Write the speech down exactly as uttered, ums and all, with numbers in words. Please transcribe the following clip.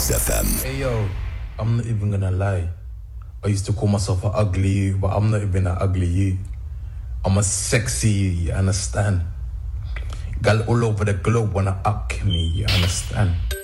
Mix F M. Hey yo, I'm not even gonna lie. I used to call myself an ugly you, but I'm not even an ugly you. I'm a sexy you, you understand? Girl all over the globe wanna up me, you understand?